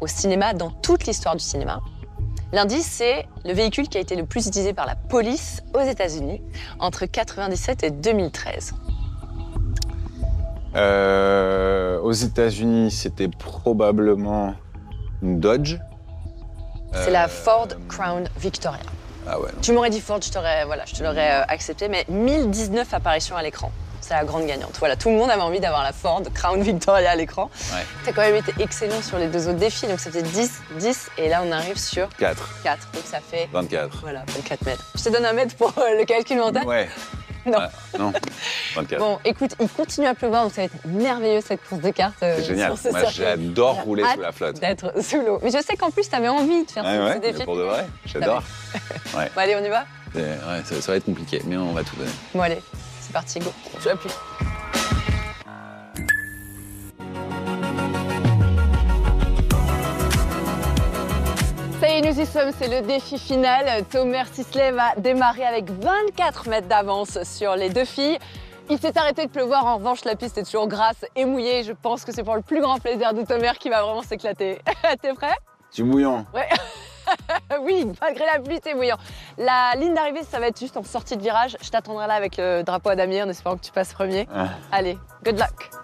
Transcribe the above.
au cinéma dans toute l'histoire du cinéma. L'indice, c'est le véhicule qui a été le plus utilisé par la police aux États-Unis entre 1997 et 2013. Aux États-Unis, c'était probablement une Dodge. C'est la Ford Crown Victoria. Ah ouais. Tu m'aurais dit Ford, je te l'aurais accepté, mais 1019 apparitions à l'écran. C'est la grande gagnante. Voilà, tout le monde avait envie d'avoir la Ford Crown Victoria à l'écran. Ouais. T'as quand même été excellent sur les 2 autres défis, donc ça faisait 10, et là on arrive sur 4. 4, donc ça fait 24. voilà, 24 mètres. Je te donne 1 mètre pour le calcul mental. Ouais. Non. Non, 24. Bon, écoute, il continue à pleuvoir, donc ça va être merveilleux cette course de cartes. C'est génial. sur ce Moi, circuit. j'adore rouler Hâte sous la flotte. d'être sous l'eau. Mais je sais qu'en plus, t'avais envie de faire ce défi. Pour de vrai, j'adore. Ouais. Bon, allez, on y va? Ouais, ça va être compliqué, mais on va tout donner. Bon, allez, c'est parti, go. Je appuie. Ça y est, nous y sommes, c'est le défi final. Thomer Sisley va démarrer avec 24 mètres d'avance sur les 2 filles. Il s'est arrêté de pleuvoir, en revanche la piste est toujours grasse et mouillée. Je pense que c'est pour le plus grand plaisir de Thomer qui va vraiment s'éclater. T'es prêt? C'est mouillant. Ouais. Oui, malgré la pluie, c'est mouillant. La ligne d'arrivée, ça va être juste en sortie de virage. Je t'attendrai là avec le drapeau à damier en espérant que tu passes premier. Ah. Allez, good luck.